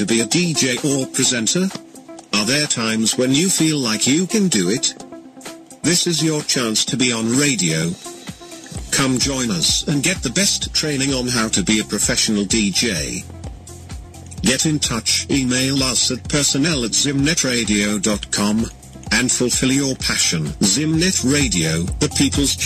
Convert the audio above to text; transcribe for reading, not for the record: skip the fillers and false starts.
to be a DJ or presenter? Are there times when you feel like you can do it? This is your chance to be on radio. Come join us and get the best training on how to be a professional DJ. Get in touch, email us at personnel@zimnetradio.com, and fulfill your passion. Zimnet Radio, the people's